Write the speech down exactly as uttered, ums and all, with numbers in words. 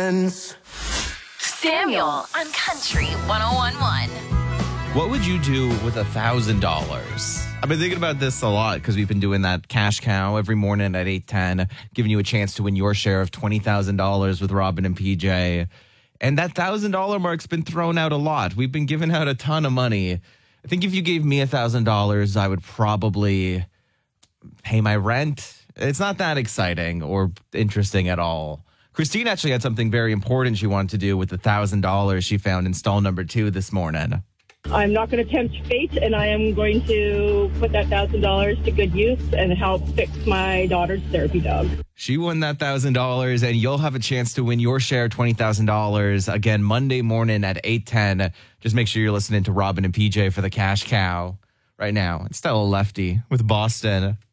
friends. Samuel on Country one oh one point one. What would you do with a thousand dollars? I've been thinking about this a lot because we've been doing that cash cow every morning at eight ten, giving you a chance to win your share of twenty thousand dollars with Robin and P J. And that one thousand dollars mark's been thrown out a lot. We've been giving out a ton of money. I think if you gave me one thousand dollars, I would probably pay my rent. It's not that exciting or interesting at all. Christine actually had something very important she wanted to do with the one thousand dollars she found in stall number two this morning. I'm not going to tempt fate, and I am going to put that one thousand dollars to good use and help fix my daughter's therapy dog. She won that one thousand dollars, and you'll have a chance to win your share of twenty thousand dollars again Monday morning at eight ten. Just make sure you're listening to Robin and P J for the cash cow right now. It's Stella Lefty with Boston.